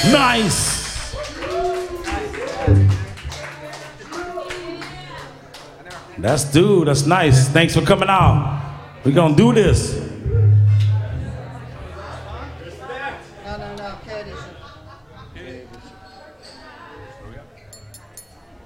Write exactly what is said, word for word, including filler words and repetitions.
Nice. That's dude, that's nice. Thanks for coming out. We're gonna do this. No, no, no, Katie's.